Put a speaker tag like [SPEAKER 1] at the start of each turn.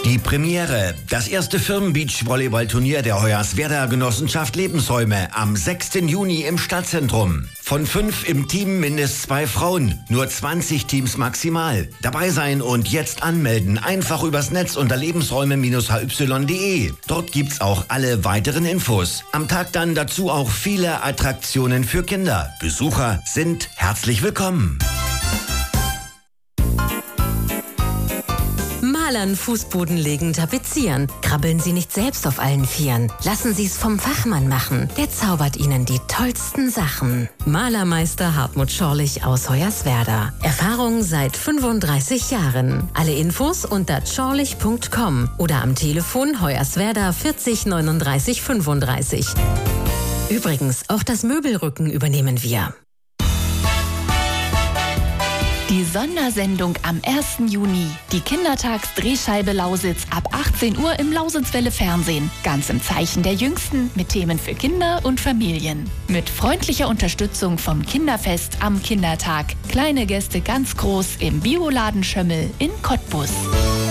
[SPEAKER 1] Die Premiere, das erste Firmen-Beach-Volleyball-Turnier der Hoyerswerda-Genossenschaft Lebensräume am 6. Juni im Stadtzentrum. Von 5 im Team mindestens 2 Frauen, nur 20 Teams maximal. Dabei sein und jetzt anmelden, einfach übers Netz unter lebensräume-hy.de. Dort gibt's auch alle weiteren Infos. Am Tag dann dazu auch viele Attraktionen für Kinder. Besucher sind herzlich willkommen.
[SPEAKER 2] Malern, Fußboden legen, tapezieren. Krabbeln Sie nicht selbst auf allen Vieren. Lassen Sie es vom Fachmann machen. Der zaubert Ihnen die tollsten Sachen. Malermeister Hartmut Schorlich aus Hoyerswerda. Erfahrung seit 35 Jahren. Alle Infos unter schorlich.com oder am Telefon Hoyerswerda 40 39 35. Übrigens, auch das Möbelrücken übernehmen wir.
[SPEAKER 3] Die Sondersendung am 1. Juni. Die Kindertagsdrehscheibe Lausitz ab 18 Uhr im Lausitzwelle Fernsehen. Ganz im Zeichen der Jüngsten mit Themen für Kinder und Familien. Mit freundlicher Unterstützung vom Kinderfest am Kindertag. Kleine Gäste ganz groß im Bioladen Schömmel in Cottbus.